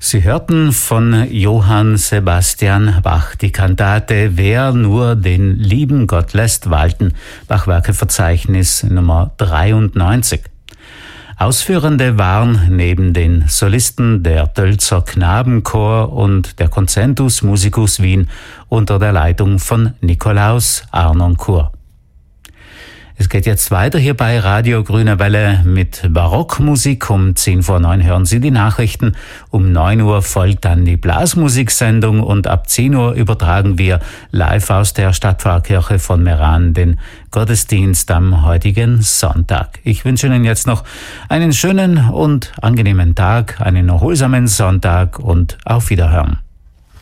Sie hörten von Johann Sebastian Bach die Kantate Wer nur den lieben Gott lässt walten, Bachwerkeverzeichnis Nummer 93. Ausführende waren neben den Solisten der Tölzer Knabenchor und der Concentus Musicus Wien unter der Leitung von Nikolaus Arnoncourt. Es geht jetzt weiter hier bei Radio Grüne Welle mit Barockmusik. Um 10:09 hören Sie die Nachrichten. Um 9 Uhr folgt dann die Blasmusiksendung und ab 10 Uhr übertragen wir live aus der Stadtpfarrkirche von Meran den Gottesdienst am heutigen Sonntag. Ich wünsche Ihnen jetzt noch einen schönen und angenehmen Tag, einen erholsamen Sonntag und auf Wiederhören.